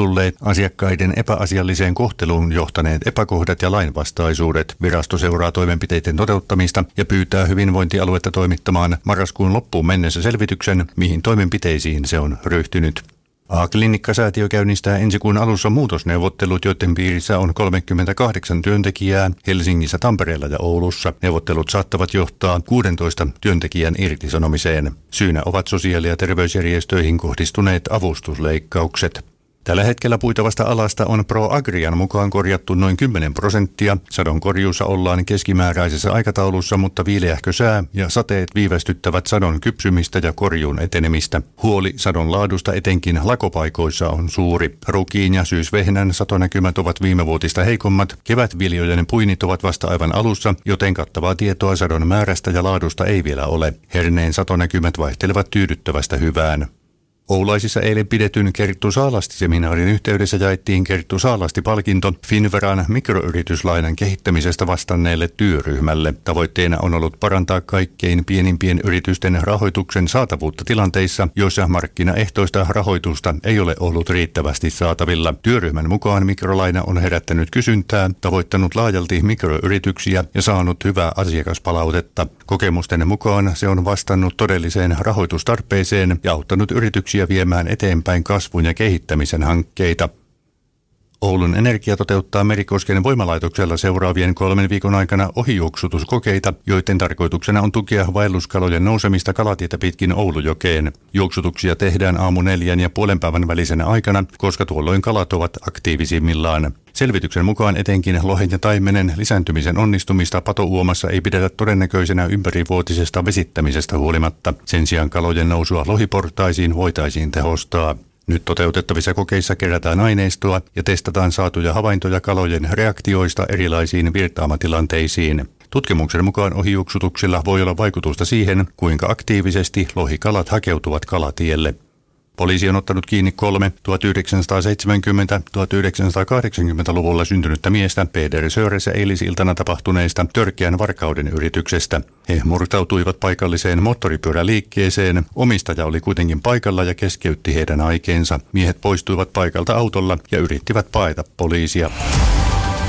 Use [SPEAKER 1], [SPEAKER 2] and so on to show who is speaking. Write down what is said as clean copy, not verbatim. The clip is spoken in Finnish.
[SPEAKER 1] tulleet asiakkaiden epäasialliseen kohteluun johtaneet epäkohdat ja lainvastaisuudet. Virasto seuraa toimenpiteiden toteuttamista ja pyytää hyvinvointialuetta toimittamaan marraskuun loppuun mennessä selvityksen, mihin toimenpiteisiin se on ryhtynyt. A-klinikkasäätiö käynnistää ensi kuun alussa muutosneuvottelut, joiden piirissä on 38 työntekijää Helsingissä, Tampereella ja Oulussa. Neuvottelut saattavat johtaa 16 työntekijän irtisanomiseen. Syynä ovat sosiaali- ja terveysjärjestöihin kohdistuneet avustusleikkaukset. Tällä hetkellä puitavasta alasta on ProAgrian mukaan korjattu noin 10%. Sadonkorjuussa ollaan keskimääräisessä aikataulussa, mutta viileähkö sää ja sateet viivästyttävät sadon kypsymistä ja korjuun etenemistä. Huoli sadon laadusta etenkin lakopaikoissa on suuri. Rukiin ja syysvehnän satonäkymät ovat viimevuotista heikommat. Kevätviljojen puinit ovat vasta aivan alussa, joten kattavaa tietoa sadon määrästä ja laadusta ei vielä ole. Herneen satonäkymät vaihtelevat tyydyttävästä hyvään. Oulaisissa eilen pidetyn Kerttu Saalasti-seminaarin yhteydessä jaettiin Kerttu Saalasti-palkinto Finnveran mikroyrityslainan kehittämisestä vastanneelle työryhmälle. Tavoitteena on ollut parantaa kaikkein pienimpien yritysten rahoituksen saatavuutta tilanteissa, joissa markkinaehtoista rahoitusta ei ole ollut riittävästi saatavilla. Työryhmän mukaan mikrolaina on herättänyt kysyntää, tavoittanut laajalti mikroyrityksiä ja saanut hyvää asiakaspalautetta. Kokemusten mukaan se on vastannut todelliseen rahoitustarpeeseen ja auttanut yrityksiä viemään eteenpäin kasvun ja kehittämisen hankkeita. Oulun Energia toteuttaa Merikosken voimalaitoksella seuraavien 3 viikon aikana ohijuoksutuskokeita, joiden tarkoituksena on tukea vaelluskalojen nousemista kalatietä pitkin Oulujokeen. Juoksutuksia tehdään aamu 4 ja puolen päivän välisenä aikana, koska tuolloin kalat ovat aktiivisimmillaan. Selvityksen mukaan etenkin lohen ja taimenen lisääntymisen onnistumista patouomassa ei pidetä todennäköisenä ympärivuotisesta vesittämisestä huolimatta. Sen sijaan kalojen nousua lohiportaisiin voitaisiin tehostaa. Nyt toteutettavissa kokeissa kerätään aineistoa ja testataan saatuja havaintoja kalojen reaktioista erilaisiin virtaamatilanteisiin. Tutkimuksen mukaan ohijuoksutuksilla voi olla vaikutusta siihen, kuinka aktiivisesti lohikalat hakeutuvat kalatielle. Poliisi on ottanut kiinni 3 1970-1980-luvulla syntynyttä miestä Pedersöressä eilisiltana tapahtuneista törkeän varkauden yrityksestä. He murtautuivat paikalliseen moottoripyöräliikkeeseen. Omistaja oli kuitenkin paikalla ja keskeytti heidän aikeensa. Miehet poistuivat paikalta autolla ja yrittivät paeta poliisia.